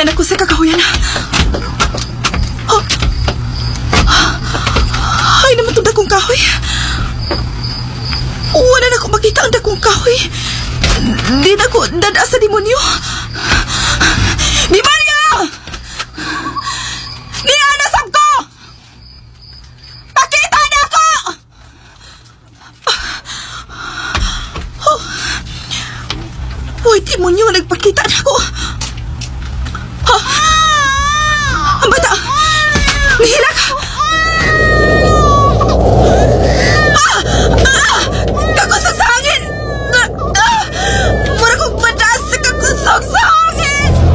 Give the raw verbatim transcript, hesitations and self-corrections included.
Anian ako sa kakahuyan. Oh. Ay naman itong dakong kahoy. Wala na ako makita ang dakong kahoy. Di na ko dada sa demonyo. Demonyo! Niya nasab ko! Pakita na ako! Oh. Uy, demonyo, nagpakita na ako.